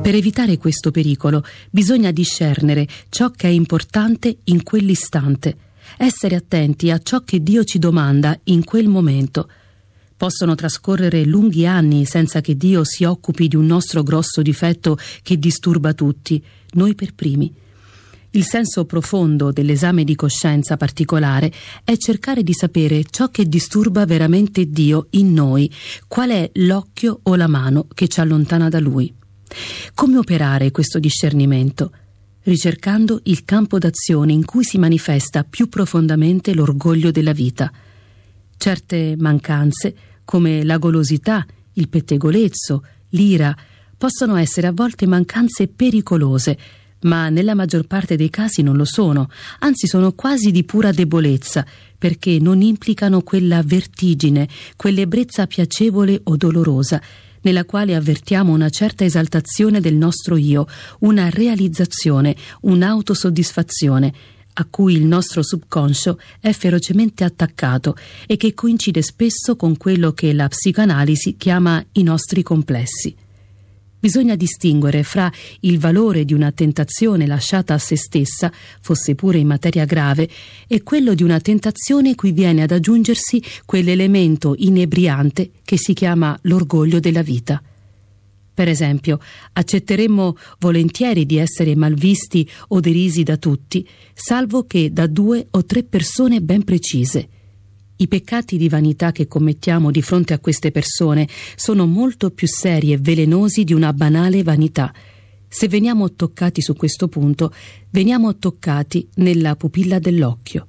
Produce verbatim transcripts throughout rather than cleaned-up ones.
Per evitare questo pericolo bisogna discernere ciò che è importante in quell'istante, essere attenti a ciò che Dio ci domanda in quel momento. Possono trascorrere lunghi anni senza che Dio si occupi di un nostro grosso difetto che disturba tutti, noi per primi. Il senso profondo dell'esame di coscienza particolare è cercare di sapere ciò che disturba veramente Dio in noi, qual è l'occhio o la mano che ci allontana da Lui. Come operare questo discernimento? Ricercando il campo d'azione in cui si manifesta più profondamente l'orgoglio della vita. Certe mancanze, come la golosità, il pettegolezzo, l'ira, possono essere a volte mancanze pericolose, ma nella maggior parte dei casi non lo sono, anzi sono quasi di pura debolezza, perché non implicano quella vertigine, quell'ebbrezza piacevole o dolorosa, nella quale avvertiamo una certa esaltazione del nostro io, una realizzazione, un'autosoddisfazione, a cui il nostro subconscio è ferocemente attaccato e che coincide spesso con quello che la psicoanalisi chiama i nostri complessi. Bisogna distinguere fra il valore di una tentazione lasciata a se stessa, fosse pure in materia grave, e quello di una tentazione cui viene ad aggiungersi quell'elemento inebriante che si chiama l'orgoglio della vita. Per esempio, accetteremmo volentieri di essere malvisti o derisi da tutti, salvo che da due o tre persone ben precise. I peccati di vanità che commettiamo di fronte a queste persone sono molto più seri e velenosi di una banale vanità. Se veniamo toccati su questo punto, veniamo toccati nella pupilla dell'occhio.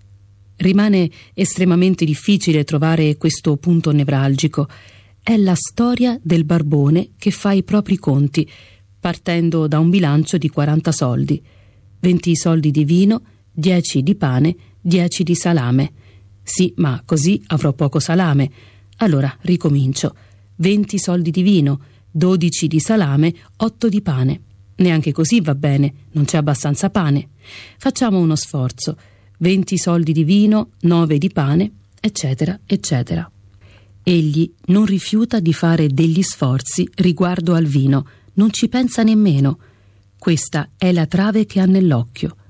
Rimane estremamente difficile trovare questo punto nevralgico. È la storia del barbone che fa i propri conti, partendo da un bilancio di quaranta soldi. venti soldi di vino, dieci di pane, dieci di salame. Sì, ma così avrò poco salame. Allora ricomincio. venti soldi di vino, dodici di salame, otto di pane. Neanche così va bene, non c'è abbastanza pane. Facciamo uno sforzo. venti soldi di vino, nove di pane, eccetera, eccetera. Egli non rifiuta di fare degli sforzi riguardo al vino, non ci pensa nemmeno. Questa è la trave che ha nell'occhio.